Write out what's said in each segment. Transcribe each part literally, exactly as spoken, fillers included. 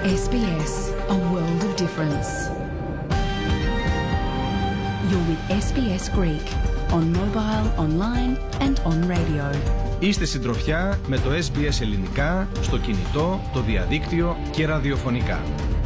ες μπι ες, a world of difference. You're with ες μπι ες Greek, on mobile, online and on radio. Είστε συντροφιά με το ες μπι ες Ελληνικά, στο κινητό, το διαδίκτυο και ραδιοφωνικά.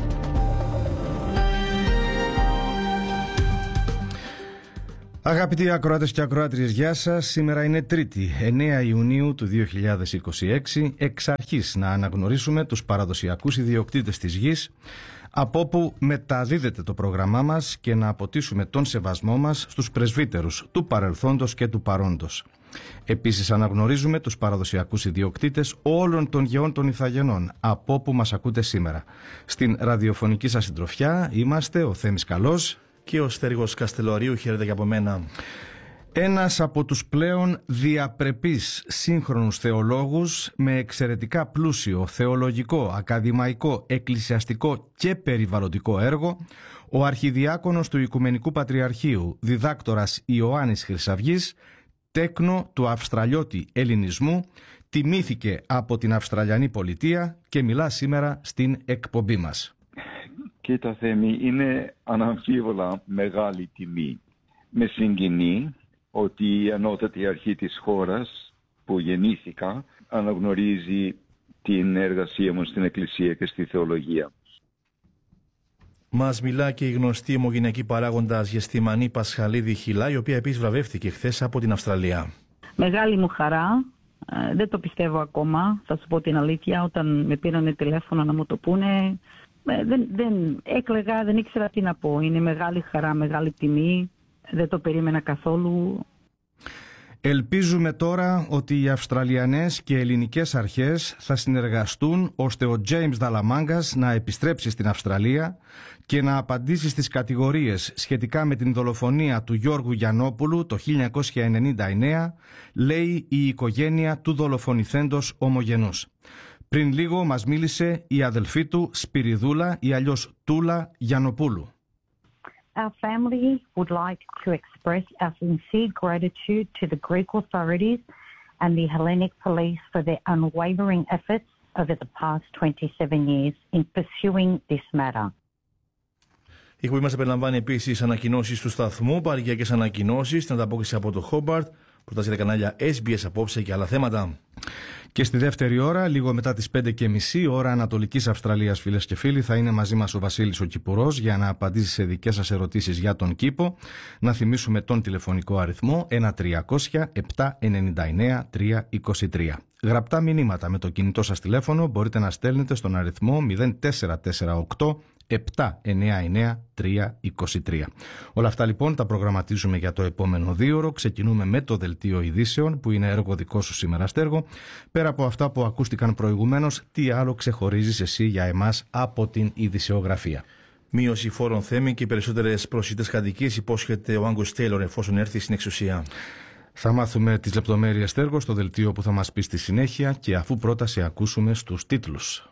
Αγαπητοί ακροάτες και ακροάτριες, γεια σας. Σήμερα είναι Τρίτη, εννέα Ιουνίου του δύο χιλιάδες είκοσι έξι. Εξ αρχής να αναγνωρίσουμε τους παραδοσιακούς ιδιοκτήτες της γης, από όπου μεταδίδεται το πρόγραμμά μας, και να αποτίσουμε τον σεβασμό μας στους πρεσβύτερους του παρελθόντος και του παρόντος. Επίσης αναγνωρίζουμε τους παραδοσιακούς ιδιοκτήτες όλων των γεών των Ιθαγενών, από όπου μας ακούτε σήμερα. Στην ραδιοφωνική σας συντροφιά είμαστε ο Θέμης Καλός και ο Στέργος Καστελορίου. Χαίρετε και από μένα. Ένας από τους πλέον διαπρεπείς σύγχρονους θεολόγους, με εξαιρετικά πλούσιο θεολογικό, ακαδημαϊκό, εκκλησιαστικό και περιβαλλοντικό έργο, ο Αρχιδιάκονος του Οικουμενικού Πατριαρχείου, διδάκτορας Ιωάννης Χρυσαυγής, τέκνο του Αυστραλιώτη Ελληνισμού, τιμήθηκε από την Αυστραλιανή Πολιτεία και μιλά σήμερα στην εκπομπή μας. Κοίτα Θέμη, είναι αναμφίβολα μεγάλη τιμή. Με συγκινεί ότι η ανώτατη αρχή της χώρας που γεννήθηκα αναγνωρίζει την εργασία μου στην Εκκλησία και στη θεολογία. Μας μιλά και η γνωστή ομογενειακή παράγοντας Γεστημανή Πασχαλίδη Χιλά, η οποία επίσης βραβεύτηκε χθες από την Αυστραλία. Μεγάλη μου χαρά. Ε, δεν το πιστεύω ακόμα, θα σου πω την αλήθεια. Όταν με πήρανε τηλέφωνο να μου το πούνε, ε, δεν, δεν έκλαιγα, δεν ήξερα τι να πω. Είναι μεγάλη χαρά, μεγάλη τιμή. Δεν το περίμενα καθόλου. Ελπίζουμε τώρα ότι οι Αυστραλιανές και ελληνικές αρχές θα συνεργαστούν ώστε ο Τζέιμς Δαλαμάγκας να επιστρέψει στην Αυστραλία και να απαντήσει στις κατηγορίες σχετικά με την δολοφονία του Γιώργου Γιαννόπουλου το χίλια εννιακόσια ενενήντα εννέα, λέει η οικογένεια του δολοφονηθέντος ομογενούς. Πριν λίγο μας μίλησε η αδελφή του Σπυριδούλα, ή αλλιώς Τούλα Γιαννοπούλου. Our family would like to express our sincere gratitude to the Greek authorities and the Hellenic police for their unwavering efforts over the past twenty-seven years in pursuing this matter. Η εκπομπή μας περιλαμβάνει επίσης ανακοινώσεις του σταθμού, παροικιακές ανακοινώσεις, την ανταπόκριση από το Χόμπαρτ, προτάσεις για τα κανάλια ες μπι ες Απόψε και άλλα θέματα. Και στη δεύτερη ώρα, λίγο μετά τις πέντε και μισή ώρα Ανατολικής Αυστραλίας, φίλες και φίλοι, θα είναι μαζί μας ο Βασίλης ο Κυπουρός για να απαντήσει σε δικές σας ερωτήσεις για τον κήπο. Να θυμίσουμε τον τηλεφωνικό αριθμό ένα τριακόσια επτά ενενήντα εννέα τριακόσια είκοσι τρία. Γραπτά μηνύματα με το κινητό σας τηλέφωνο μπορείτε να στέλνετε στον αριθμό μηδέν τέσσερα τέσσερα οκτώ επτά εννέα εννέα τριακόσια είκοσι τρία. Όλα αυτά λοιπόν τα προγραμματίζουμε για το επόμενο δίωρο. Ξεκινούμε με το δελτίο ειδήσεων, που είναι έργο δικό σου σήμερα, Στέργο. Πέρα από αυτά που ακούστηκαν προηγουμένως, τι άλλο ξεχωρίζεις εσύ για εμάς από την ειδησιογραφία? Μείωση φόρων, Θέμη, και περισσότερες προσιτές κατοικίες υπόσχεται ο Άγκους Τέιλορ εφόσον έρθει στην εξουσία. Θα μάθουμε τις λεπτομέρειες, Στέργο, στο δελτίο που θα μας πει στη συνέχεια, και αφού πρώτα σε ακούσουμε στους τίτλους.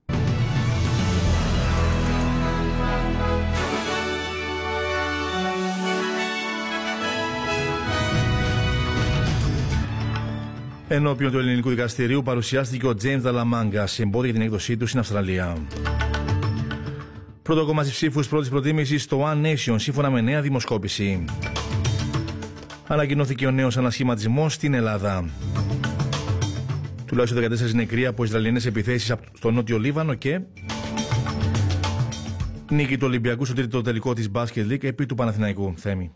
Ενώπιον του ελληνικού δικαστηρίου παρουσιάστηκε ο Τζέιμς Δαλαμάγκας, εμπόδια για την έκδοσή του στην Αυστραλία. Πρώτο κόμμα στις ψήφους πρώτης προτίμησης στο One Nation, σύμφωνα με νέα δημοσκόπηση. Ανακοινώθηκε ο νέος ανασχηματισμός στην Ελλάδα. Τουλάχιστον δεκατέσσερις νεκροί από Ισραηλινές επιθέσεις στο νότιο Λίβανο. Και νίκη του Ολυμπιακού στο τρίτο τελικό της Basket League επί του Παναθηναϊκού. Θέμη.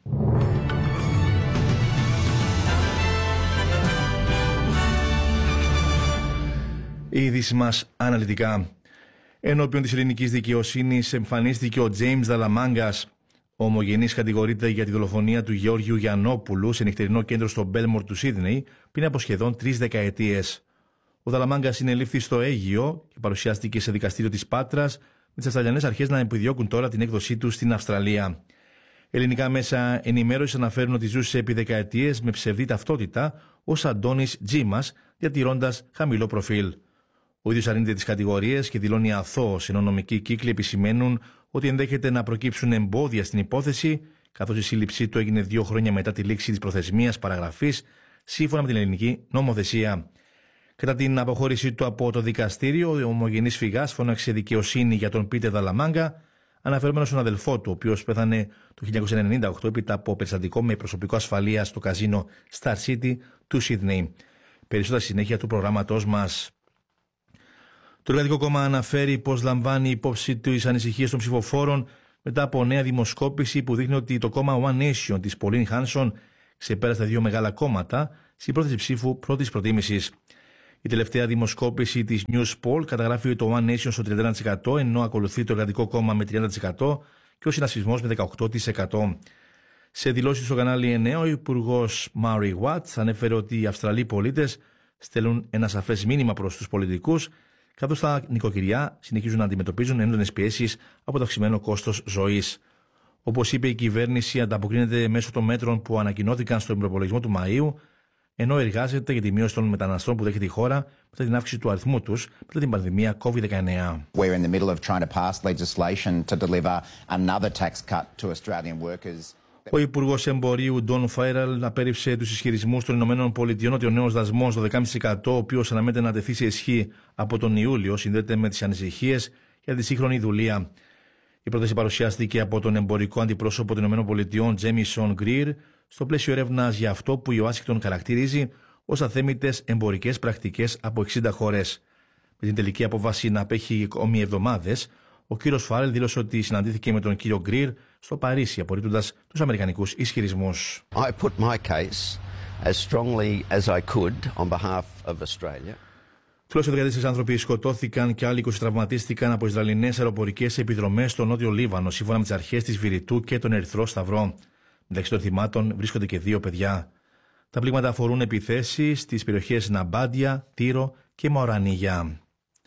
Οι ειδήσεις μας αναλυτικά. Ενώπιον της ελληνικής δικαιοσύνης εμφανίστηκε ο Τζέιμς Δαλαμάγκας. Ο ομογενής κατηγορείται για τη δολοφονία του Γεώργιου Γιαννόπουλου σε νυχτερινό κέντρο στο Μπέλμορ του Σίδνεϊ πριν από σχεδόν τρεις δεκαετίες. Ο Δαλαμάγκας συνελήφθη στο Αίγυο και παρουσιάστηκε σε δικαστήριο της Πάτρας, με τις Αυστραλιανές αρχές να επιδιώκουν τώρα την έκδοσή του στην Αυστραλία. Ελληνικά μέσα ενημέρωσης αναφέρουν ότι ζούσε επί δεκαετίες με ψευδή ταυτότητα ως Αντώνης Τζίμας, διατηρώντας χαμηλό προφίλ. Ο ίδιος αρνείται τις κατηγορίες και δηλώνει αθώος, ενώ νομικοί κύκλοι επισημαίνουν ότι ενδέχεται να προκύψουν εμπόδια στην υπόθεση, καθώς η σύλληψή του έγινε δύο χρόνια μετά τη λήξη της προθεσμίας παραγραφής, σύμφωνα με την ελληνική νομοθεσία. Κατά την αποχώρησή του από το δικαστήριο, ο ομογενής φυγάς φώναξε δικαιοσύνη για τον Πίτερ Δαλαμάγκα, αναφερόμενο στον αδελφό του, ο οποίος πέθανε το χίλια εννιακόσια ενενήντα οκτώ έπειτα από περιστατικό με προσωπικό ασφαλείας στο καζίνο Star City του Σίδνεϊ. Περισσότερα συνέχεια του προγράμματός μας. Το Εργατικό Κόμμα αναφέρει πως λαμβάνει υπόψη τις ανησυχίες των ψηφοφόρων μετά από νέα δημοσκόπηση που δείχνει ότι το κόμμα One Nation της Pauline Hanson ξεπέρασε τα δύο μεγάλα κόμματα στην πρόθεση ψήφου πρώτης προτίμησης. Η τελευταία δημοσκόπηση της Newspoll καταγράφει το One Nation στο τριάντα ένα τοις εκατό, ενώ ακολουθεί το Εργατικό Κόμμα με τριάντα τοις εκατό και ο Συνασπισμός με δεκαοκτώ τοις εκατό. Σε δηλώσεις στο κανάλι εννέα, ο Υπουργός Maury Watts ανέφερε ότι οι Αυστραλοί πολίτες στέλνουν ένα σαφές μήνυμα προς τους πολιτικούς, καθώς τα νοικοκυριά συνεχίζουν να αντιμετωπίζουν έντονες πιέσεις από το αυξημένο κόστος ζωής. Όπως είπε, η κυβέρνηση ανταποκρίνεται μέσω των μέτρων που ανακοινώθηκαν στον προπολογισμό του Μαΐου, ενώ εργάζεται για τη μείωση των μεταναστών που δέχεται η χώρα μετά την αύξηση του αριθμού τους μετά την πανδημία κόβιντ δεκαεννέα. We're in the middle of trying to pass legislation to deliver another tax cut to Australian workers. Ο Υπουργός Εμπορίου Don Farrell απέρριψε τους ισχυρισμούς των Ηνωμένων Πολιτειών ότι ο νέος δασμός το δεκαπέντε τοις εκατό, ο οποίος αναμένεται να τεθεί σε ισχύ από τον Ιούλιο, συνδέεται με τις ανησυχίες για τη σύγχρονη δουλεία. Η πρόταση παρουσιάστηκε από τον εμπορικό αντιπρόσωπο των Ηνωμένων Πολιτειών Jamieson Greer στο πλαίσιο έρευνας για αυτό που η Ουάσιγκτον χαρακτηρίζει ως αθέμητες εμπορικές πρακτικές από εξήντα χώρες. Με την τελική απόφαση να απέχει ακόμη εβδομάδες, ο κύριος Φάρελ δήλωσε ότι συναντήθηκε με τον κύριο Γκριρ στο Παρίσι, απορρίπτοντας τους αμερικανικούς ισχυρισμούς. I put my case as strongly as I could on behalf of Australia. Τουλάχιστον δεκατέσσερις άνθρωποι σκοτώθηκαν και άλλοι είκοσι τραυματίστηκαν από ισραηλινές αεροπορικές επιδρομές στο νότιο Λίβανο, σύμφωνα με τις αρχές της Βηρητού και τον Ερυθρό Σταυρό. Μεταξύ των θυμάτων βρίσκονται και δύο παιδιά. Τα πλήγματα αφορούν επιθέσεις στις περιοχές Ναμπάντια, Τίρο και Μαουρανίγια.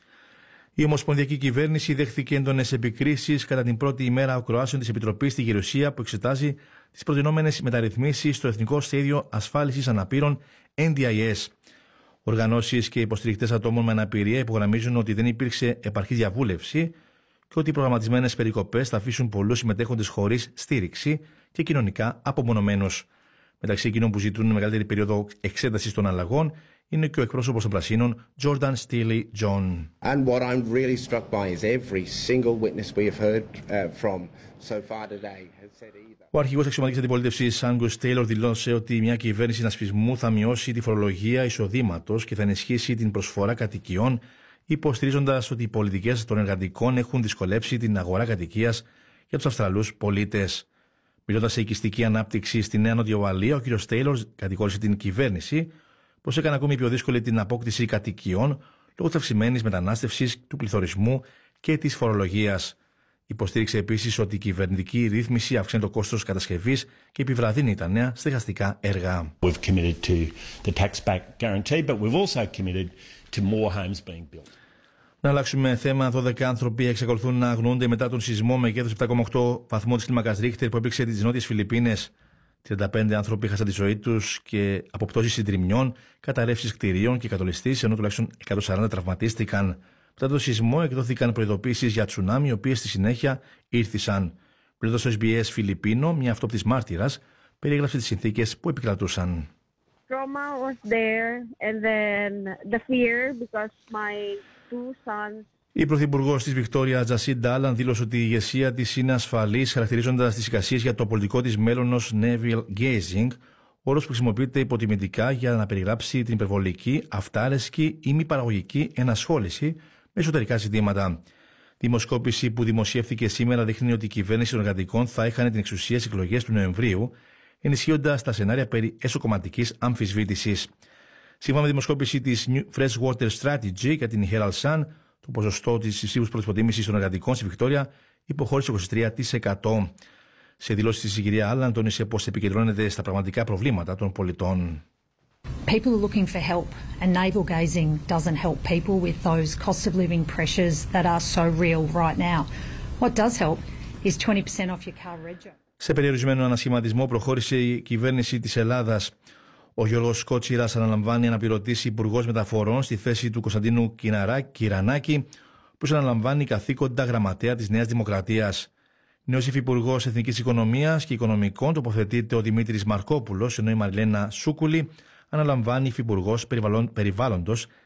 Η Ομοσπονδιακή Κυβέρνηση δέχθηκε έντονες επικρίσεις κατά την πρώτη ημέρα ακροάσεων της Επιτροπής στη Γερουσία που εξετάζει τις προτινόμενες μεταρρυθμίσεις στο Εθνικό Σχέδιο Ασφάλισης Αναπήρων Εν Ντι Άι Ες. Οργανώσεις και υποστηρικτές ατόμων με αναπηρία υπογραμμίζουν ότι δεν υπήρξε επαρκή διαβούλευση και ότι οι προγραμματισμένες περικοπές θα αφήσουν πολλούς συμμετέχοντες χωρίς στήριξη και κοινωνικά απομονωμένους. Μεταξύ εκείνων που ζητούν μεγαλύτερη περίοδο εξέτασης των αλλαγών είναι και ο εκπρόσωπος των Πρασίνων, Jordan Steely John. And what I'm really struck by is every single witness we have heard from so far today has said either. Ο αρχηγός αξιωματικής αντιπολίτευσης Angus Taylor δηλώσε ότι μια κυβέρνηση συνασπισμού θα μειώσει τη φορολογία εισοδήματος και θα ενισχύσει την προσφορά κατοικιών, υποστηρίζοντας ότι οι πολιτικές των εργατικών έχουν δυσκολέψει την αγορά κατοικίας για τους Αυστραλούς πολίτες. Μιλώντας σε οικιστική ανάπτυξη στη Νέα Νότια Ουαλία, ο κ. Taylor κατηγόρησε την κυβέρνηση πως έκανε ακόμη πιο δύσκολη την απόκτηση κατοικιών λόγω της αυξημένης μετανάστευσης, του πληθωρισμού και της φορολογίας. Υποστήριξε επίσης ότι η κυβερνητική ρύθμιση αυξάνει το κόστος κατασκευής και επιβραδύνει τα νέα στεγαστικά έργα. We've committed to the tax back guarantee, but we've also committed to more homes being built. Να αλλάξουμε θέμα. δώδεκα άνθρωποι εξακολουθούν να αγνοούνται μετά τον σεισμό μεγέθους επτά κόμμα οκτώ βαθμό της κλίμακας Ρίχτερ που έπληξε τις νότιες Φιλιππίνες. τριάντα πέντε άνθρωποι χάσαν τη ζωή τους και από πτώσεις συντριμιών, καταρρεύσεις κτηρίων και κατολιστής, ενώ τουλάχιστον εκατόν σαράντα τραυματίστηκαν. Μετά τον σεισμό εκδόθηκαν προειδοποίησεις για τσουνάμι, οι οποίες στη συνέχεια ήρθησαν. Μιλώντας στο Ες Μπι Ες Φιλιππίνο, μια αυτόπτης μάρτυρας περιέγραψε τις συνθήκες που επικρατούσαν. Trauma was there and then the fear because my two sons. Η Πρωθυπουργός της Βικτόρια, Τζασίντα Άλαν, δήλωσε ότι η ηγεσία της είναι ασφαλής, χαρακτηρίζοντας τις εικασίες για το πολιτικό της μέλλον ως Neville Gazing, όρος που χρησιμοποιείται υποτιμητικά για να περιγράψει την υπερβολική, αυτάρεσκη ή μη παραγωγική ενασχόληση με εσωτερικά ζητήματα. Δημοσκόπηση που δημοσιεύθηκε σήμερα δείχνει ότι η κυβέρνηση των εργατικών θα έχανε την εξουσία στις εκλογές του Νοεμβρίου, ενισχύοντας τα σενάρια περί εσωκομματικής αμφισβήτησης. Σύμφωνα με τη δημοσκόπηση της Freshwater Strategy για την Herald Sun, το ποσοστό της ψήφου πρώτης προτίμησης των εργατικών στη Βικτόρια υποχώρησε είκοσι τρία τοις εκατό. Σε δηλώσεις της η κυρία Άλαν τόνισε πως επικεντρώνεται στα πραγματικά προβλήματα των πολιτών. People are looking for help and navel gazing doesn't help people with those cost of living pressures that are so real right now. What does help is twenty percent off your car reg. Σε περιορισμένο ανασχηματισμό προχώρησε η κυβέρνηση της Ελλάδας. Ο Γιώργος Κότσιρας αναλαμβάνει αναπληρωτής υπουργός μεταφορών στη θέση του Κωνσταντίνου Κυρανάκη, που αναλαμβάνει καθήκοντα γραμματέα της Νέας Δημοκρατίας. Νέος υφυπουργός Εθνικής Οικονομίας και Οικονομικών τοποθετείται ο Δημήτρης Μαρκόπουλος, ενώ η Μαριλένα Σούκουλη αναλαμβάνει υφυπουργός περιβάλλοντος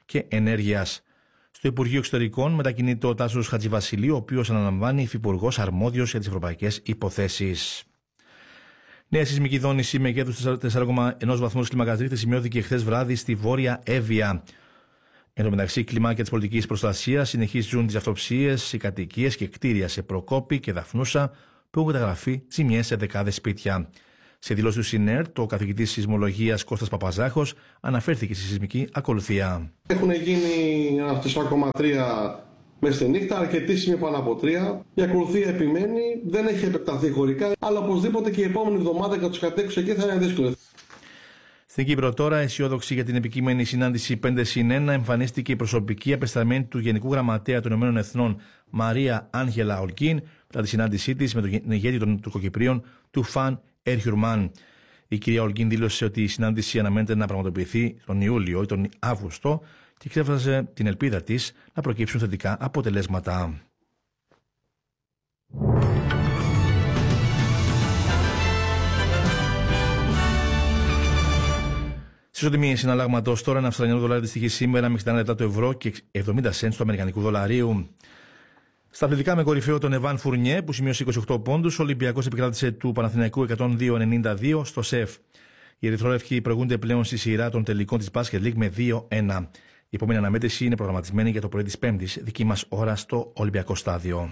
και Ενέργειας. Στο Υπουργείο Εξωτερικών μετακινείται ο Τάσος Χατζηβασιλείου, ο οποίος αναλαμβάνει υφυπουργός αρμόδιος για τις ευρωπαϊκές υποθέσεις. Νέα σεισμική δόνηση μεγέθους τέσσερα κόμμα ένα βαθμούς κλίμακας Ρίχτερ σημειώθηκε χθες βράδυ στη Βόρεια Εύβοια. Εν τω μεταξύ, κλιμάκια της πολιτικής προστασίας συνεχίζουν τις αυτοψίες σε κατοικίες και κτίρια σε Προκόπη και Δαφνούσα που έχουν καταγραφεί ζημιές σε δεκάδες σπίτια. Σε δηλώση του ΣΥΝΕΡΤ, ο καθηγητής σεισμολογίας Κώστας Παπαζάχος αναφέρθηκε στη σεισμική ακολουθία. Έχουν γίνει ένα τέσσερα κόμμα τρία μέσα στη νύχτα, αρκετή σημεία πάνω από τρία. Η ακολουθία επιμένει, δεν έχει επεκταθεί χωρικά, αλλά οπωσδήποτε και η επόμενη εβδομάδα για τους κατοίκους εκεί θα είναι δύσκολο. Στην Κύπρο τώρα, αισιόδοξη για την επικείμενη συνάντηση πέντε συν ένα, εμφανίστηκε η προσωπική απεσταλμένη του Γενικού Γραμματέα των Ηνωμένων Εθνών Μαρία Άγγελα Ολκίν μετά τη συνάντησή της με τον ηγέτη των Τουρκοκυπρίων του Φαν Ερχιουρμάν. Η κυρία Ολκίν δήλωσε ότι η συνάντηση αναμένεται να πραγματοποιηθεί τον Ιούλιο ή τον Αύγουστο και εξέφρασε την ελπίδα της να προκύψουν θετικά αποτελέσματα. Στις οτιμίες συναλλάγματος τώρα, ένα αυστραλιανό δολάριο αντιστοιχεί σήμερα με εξήντα λεπτά το ευρώ και εβδομήντα σέντ του αμερικανικού δολαρίου. Στα αθλητικά, με κορυφαίο τον Εβάν Φουρνιέ που σημείωσε είκοσι οκτώ πόντους, ο Ολυμπιακός επικράτησε του Παναθηναϊκού εκατόν δύο ενενήντα δύο στο ΣΕΦ. Οι ερυθρόλευκοι προηγούνται πλέον στη σειρά των τελικών της Basket League με δύο ένα. Η επόμενη αναμέτρηση είναι προγραμματισμένη για το πρωί της Πέμπτης, δική μας ώρα, στο Ολυμπιακό Στάδιο.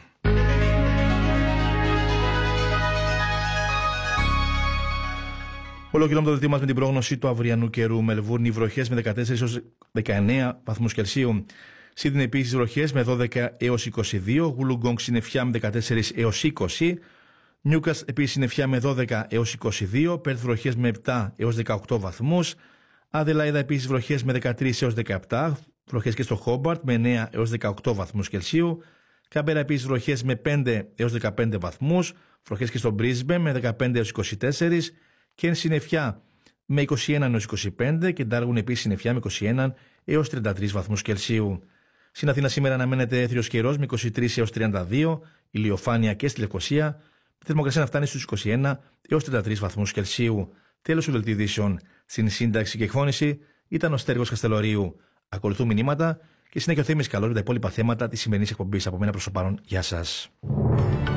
Ολοκληρώνουμε το δελτίο μας με την πρόγνωση του αυριανού καιρού. Μελβούρνη, βροχές με δεκατέσσερα έως δεκαεννέα βαθμούς Κελσίου. Σίδνεϊ επίσης βροχές με δώδεκα έως είκοσι δύο. Γουλουγκόγκ συννεφιά με δεκατέσσερα έως είκοσι. Νιούκας επίσης συννεφιά με δώδεκα έως είκοσι δύο. Πέρθ βροχές με επτά έως δεκαοκτώ βαθμούς. Αδελάιδα επίσης βροχές με δεκατρείς έως δεκαεπτά. Βροχές και στο Χόμπαρτ με εννέα έως δεκαοκτώ βαθμούς Κελσίου. Κάμπερα επίσης βροχές με πέντε έως δεκαπέντε βαθμούς. Βροχές και στο Μπρίσμπεν με δεκαπέντε έως είκοσι τέσσερα. Και συννεφιά με είκοσι ένα έως είκοσι πέντε και Ντάργουν επίσης συννεφιά με είκοσι ένα έως τριάντα τρεις βαθμούς Κελσίου. Στην Αθήνα σήμερα αναμένεται έθριος καιρός με είκοσι τρεις έως τριάντα δύο, ηλιοφάνεια και στη Λευκοσία, η θερμοκρασία να φτάνει στους είκοσι ένα έως τριάντα τρεις βαθμούς Κελσίου. Τέλος του δελτίου ειδήσεων. Στην σύνταξη και εκφώνηση ήταν ο Στέργος Καστελορίου. Ακολουθούν μηνύματα και συνέχεια ο Θέμης Καλός με τα υπόλοιπα θέματα της σημερινής εκπομπής. Από μένα προς το παρόν, γεια σας.